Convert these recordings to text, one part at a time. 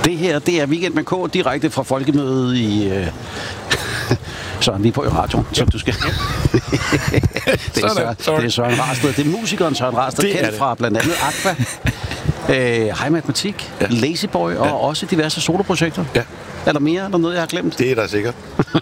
Det her, det er Weekend med K, direkte fra Folkemødet i... Søren, vi er på i radioen, så du skal... det er Søren Rasted. Det er musikeren Søren Rasted, kendt fra blandt andet Aqua, High Matematik, Lazyboy og også diverse soloprojekter. Ja. Eller mere, eller noget, jeg har glemt? Det er da sikkert.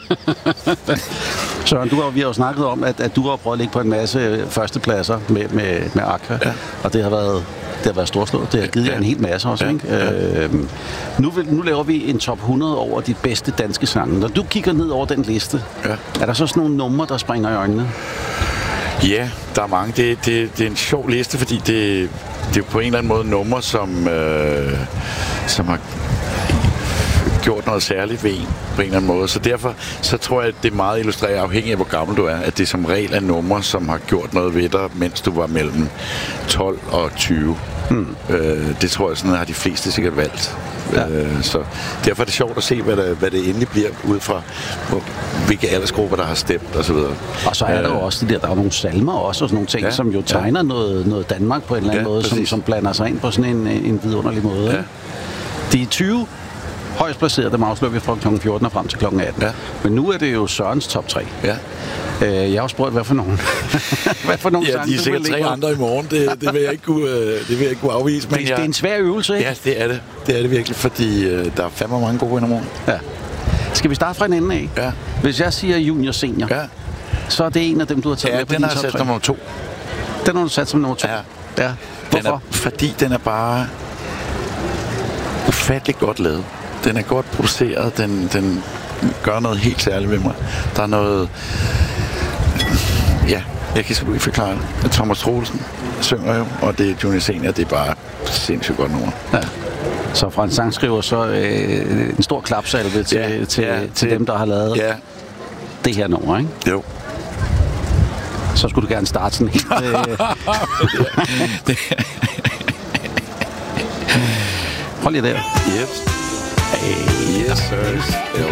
Søren, vi har jo snakket om, at du har prøvet at ligge på en masse førstepladser med Aqua, og det har været storslået. Det har givet jer en hel masse også, ikke? Nu laver vi en top 100 over de bedste danske sange. Når du kigger ned over den liste, er der så sådan nogle numre, der springer i øjnene? Ja, der er mange. Det er en sjov liste, fordi det er på en eller anden måde numre, som har gjort noget særligt ved en på en eller anden måde. Så derfor så tror jeg, at det er meget illustreret, afhængig af hvor gammel du er, at det som regel er numre, som har gjort noget ved dig, mens du var mellem 12 og 20. Det tror jeg, sådan har de fleste sikkert valgt. Så derfor er det sjovt at se, hvad det endelig bliver, ud fra hvilke aldersgrupper, der har stemt osv. Og så er der jo også der er nogle salmer også, og sådan nogle ting, som jo tegner noget Danmark på en eller anden måde, som blander sig ind på sådan en vidunderlig måde. Ja. De er 20 højst placeret, dem afslører vi fra kl. 14 og frem til kl. 18. Ja. Men nu er det jo Sørens top 3. Ja. Jeg har spurgt, hvad for nogen sange, de er sikkert 3 andre i morgen. Det vil jeg ikke kunne afvise. Men det er en svær øvelse, ikke? Ja, det er det. Det er det virkelig, fordi der er fandme mange gode i morgen. Ja. Skal vi starte fra en ende af? Ja. Hvis jeg siger junior senior, så er det en af dem, du har taget med på din top 3. Den har jeg sat som nummer 2. Den har du sat som nummer 2? Ja. Hvorfor? Fordi den er bare ufatteligt godt lavet. Den er godt produceret. Den gør noget helt særligt ved mig. Der er noget... Ja, jeg kan sgu ikke forklare det. Thomas Troelsen synger jo, og det er Junior Senior. Det er bare sindssygt godt nummer. Ja. Så fra en sangskriver, så en stor klapsalve til dem, der har lavet det her nummer, ikke? Jo. Så skulle du gerne starte sådan helt... Hold lige der. Yes. Hey, yes, sir.